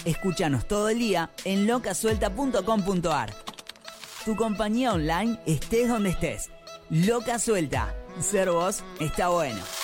Escúchanos todo el día en locasuelta.com.ar. Tu compañía online estés donde estés. Loca Suelta. Ser vos está bueno.